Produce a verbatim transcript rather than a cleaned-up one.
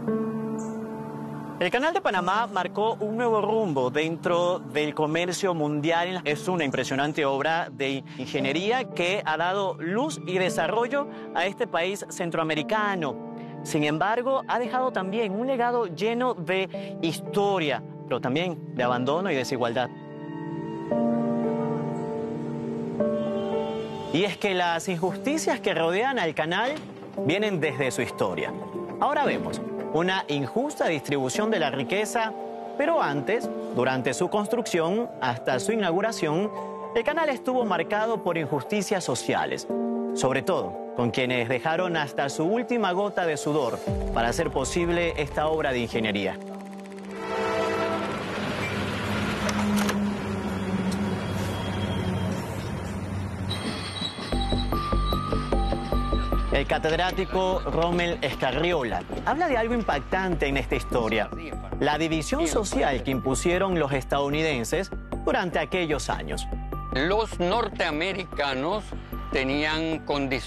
El Canal de Panamá marcó un nuevo rumbo dentro del comercio mundial. Es una impresionante obra de ingeniería que ha dado luz y desarrollo a este país centroamericano. Sin embargo, ha dejado también un legado lleno de historia, pero también de abandono y desigualdad. Y es que las injusticias que rodean al canal vienen desde su historia. Ahora vemos una injusta distribución de la riqueza, pero antes, durante su construcción hasta su inauguración, el canal estuvo marcado por injusticias sociales, sobre todo con quienes dejaron hasta su última gota de sudor para hacer posible esta obra de ingeniería. El catedrático Rommel Escarriola habla de algo impactante en esta historia: la división social que impusieron los estadounidenses durante aquellos años. Los norteamericanos tenían condiciones